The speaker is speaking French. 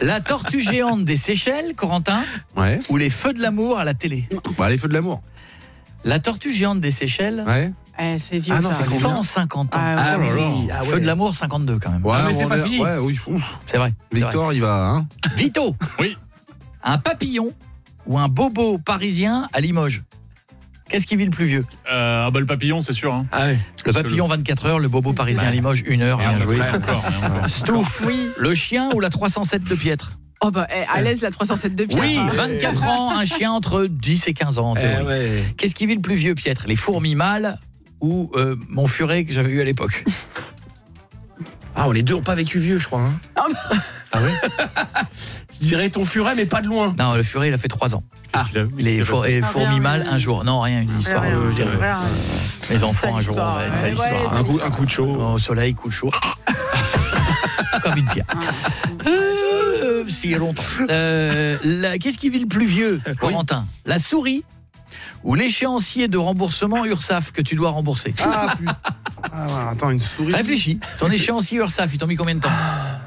La tortue géante des Seychelles, Corentin, Ouais. ou les feux de l'amour à la télé? Bah, les feux de l'amour. La tortue géante des Seychelles, Ouais. C'est vieux Ah non, ça. c'est combien 150 ans. Ah ouais. oui. Ah, Feu de l'amour, 52 quand même. Ouais, mais c'est on pas est- fini. Ouais, oui. Ouf. C'est vrai. c'est vrai. Victor, il va. Hein. Vito. Oui. Un papillon ou un bobo parisien à Limoges? Qu'est-ce qui vit le plus vieux? Le papillon, c'est sûr. Hein. Le Parce que papillon 24 heures, le bobo parisien à Limoges 1 heure, bien joué. Stouff, Oui. le chien ou la 307 de Pietre? Oh bah à l'aise la 307 de Pierre. Oui, hein. 24 ans, un chien entre 10 et 15 ans en théorie. Qu'est-ce qui vit le plus vieux, Pietre? Les fourmis mâles ou mon furet que j'avais eu à l'époque? Ah, les deux ont pas vécu vieux, je crois. Hein. Ah ouais? Je dirais ton furet, mais pas de loin. Non, le furet, il a fait 3 ans. Les fourmis rien, mâles, rien. un jour. Non, rien, une histoire. Rien, je dirais. rien. Les enfants, Sale un jour, histoire, ouais, sale ouais, histoire. ouais, Un coup de chaud. Au soleil, coup de chaud. Comme une pierre. Si, il y a longtemps. Qu'est-ce qui vit le plus vieux, Corentin? La souris ou l'échéancier de remboursement URSAF que tu dois rembourser? Ah, putain. Ah, attends, une souris. Réfléchis. Ton échéancier URSAF, il t'en mis combien de temps?